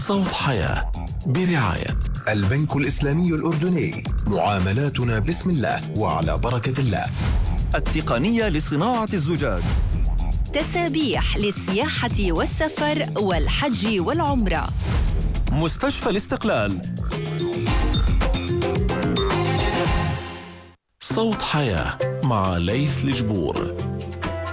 صوت حياة برعاية البنك الإسلامي الأردني. معاملاتنا بسم الله وعلى بركة الله. التقنية لصناعة الزجاج. تسابيح للسياحة والسفر والحج والعمرة. مستشفى الاستقلال. صوت حياة مع ليث الجبور.